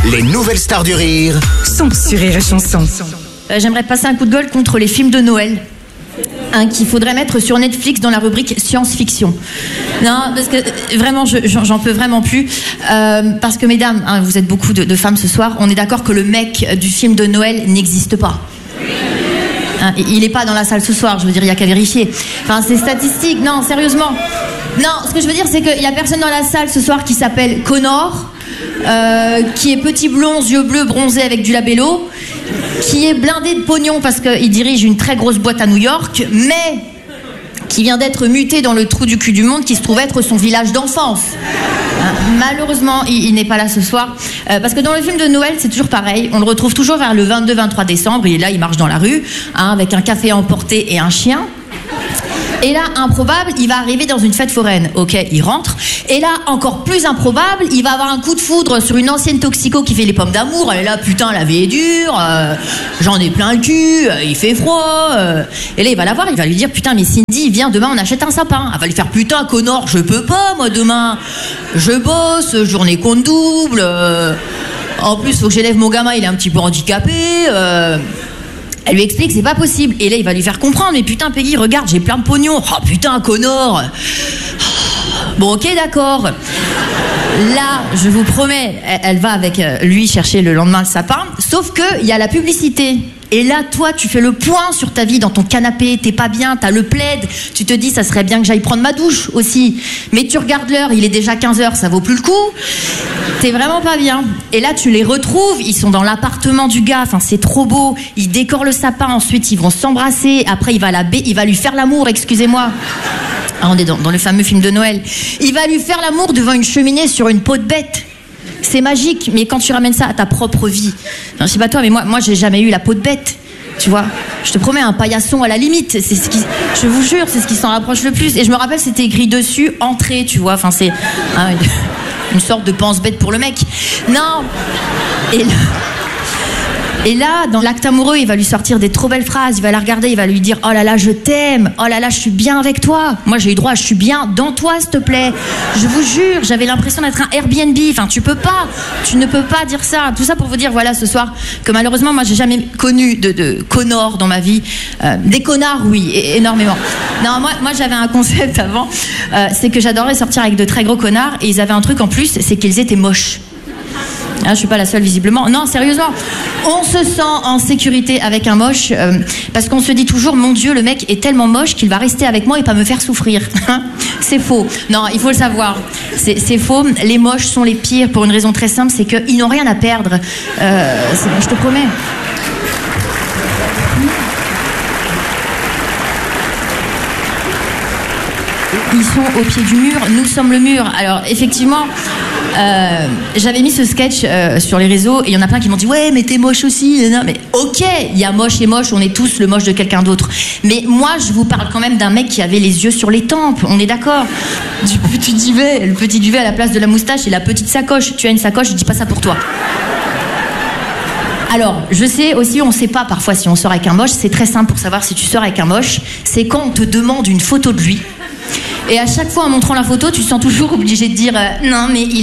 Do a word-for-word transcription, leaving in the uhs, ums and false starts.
Les nouvelles stars du rire sont sur Rire et Chanson. Euh, j'aimerais passer un coup de gueule contre les films de Noël. Hein, qu'il faudrait mettre sur Netflix dans la rubrique science-fiction. Non, parce que euh, vraiment, je, j'en peux vraiment plus. Euh, parce que mesdames, hein, vous êtes beaucoup de, de femmes ce soir, on est d'accord que le mec du film de Noël n'existe pas. Hein, il n'est pas dans la salle ce soir, je veux dire, il n'y a qu'à vérifier. Enfin, c'est statistique, non, sérieusement. Non, ce que je veux dire, c'est qu'il n'y a personne dans la salle ce soir qui s'appelle Connor, euh, qui est petit blond, yeux bleus, bronzé avec du labello, qui est blindé de pognon parce qu'il dirige une très grosse boîte à New York, mais qui vient d'être muté dans le trou du cul du monde qui se trouve être son village d'enfance. Hein, malheureusement, il, il n'est pas là ce soir. Euh, parce que dans le film de Noël, c'est toujours pareil. On le retrouve toujours vers le vingt-deux vingt-trois décembre. Il est là, il marche dans la rue, hein, avec un café à emporter et un chien. Et là, improbable, il va arriver dans une fête foraine. Ok, il rentre. Et là, encore plus improbable, il va avoir un coup de foudre sur une ancienne toxico qui fait les pommes d'amour. Elle est là, putain, la vie est dure, euh, j'en ai plein le cul, euh, il fait froid. Euh. Et là, il va la voir, il va lui dire, putain, mais Cindy, viens, demain, on achète un sapin. Elle va lui faire, putain, Connor, je peux pas, moi, demain. Je bosse, journée compte double. Euh. En plus, faut que j'élève mon gamin, il est un petit peu handicapé. Euh. Elle lui explique, c'est pas possible. Et là, il va lui faire comprendre, mais putain, Peggy, regarde, j'ai plein de pognon. Oh putain, Connor. Bon, ok, d'accord. Là, je vous promets, elle va avec lui chercher le lendemain le sapin. Sauf qu'il y a la publicité. Et là, toi, tu fais le point sur ta vie dans ton canapé. T'es pas bien, t'as le plaid. Tu te dis, ça serait bien que j'aille prendre ma douche aussi. Mais tu regardes l'heure, il est déjà quinze heures, ça vaut plus le coup. T'es vraiment pas bien. Et là, tu les retrouves. Ils sont dans l'appartement du gars. Enfin, c'est trop beau. Ils décorent le sapin. Ensuite, ils vont s'embrasser. Après, il va, la ba- il va lui faire l'amour, excusez-moi. Ah, on est dans, dans le fameux film de Noël. Il va lui faire l'amour devant une cheminée sur une peau de bête. C'est magique, mais quand tu ramènes ça à ta propre vie, enfin, je sais pas toi, mais moi, moi, j'ai jamais eu la peau de bête, tu vois. Je te promets, un paillasson à la limite, c'est ce qui, je vous jure, c'est ce qui s'en rapproche le plus. Et je me rappelle, c'était écrit dessus, entrée, tu vois. Enfin, c'est hein, une, une sorte de pense-bête pour le mec. Non. Et là, et là, dans l'acte amoureux, il va lui sortir des trop belles phrases. Il va la regarder, il va lui dire, oh là là, je t'aime. Oh là là, je suis bien avec toi. Moi, j'ai eu droit, je suis bien dans toi, s'il te plaît. Je vous jure, j'avais l'impression d'être un Airbnb. Enfin, tu peux pas, tu ne peux pas dire ça. Tout ça pour vous dire, voilà, ce soir, que malheureusement, moi, j'ai jamais connu de, de Connor dans ma vie. Euh, des connards, oui, é- énormément. Non, moi, moi, j'avais un concept avant, euh, c'est que j'adorais sortir avec de très gros connards. Et ils avaient un truc en plus, c'est qu'ils étaient moches. Ah, je suis pas la seule visiblement. Non, sérieusement, on se sent en sécurité avec un moche euh, parce qu'on se dit toujours, mon Dieu, le mec est tellement moche qu'il va rester avec moi et pas me faire souffrir. C'est faux. Non, il faut le savoir. C'est, c'est faux. Les moches sont les pires pour une raison très simple, c'est qu'ils n'ont rien à perdre. Euh, c'est, je te promets. Ils sont au pied du mur, nous sommes le mur. Alors effectivement, euh, j'avais mis ce sketch euh, sur les réseaux et il y en a plein qui m'ont dit ouais mais t'es moche aussi. Non, mais ok, il y a moche et moche, on est tous le moche de quelqu'un d'autre. Mais moi je vous parle quand même d'un mec qui avait les yeux sur les tempes, on est d'accord. Du petit duvet, le petit duvet à la place de la moustache et la petite sacoche. Tu as une sacoche, je dis pas ça pour toi. Alors, je sais aussi, on sait pas parfois si on sort avec un moche. C'est très simple pour savoir si tu sors avec un moche. C'est quand on te demande une photo de lui. Et à chaque fois en montrant la photo, tu te sens toujours obligé de dire euh, non mais il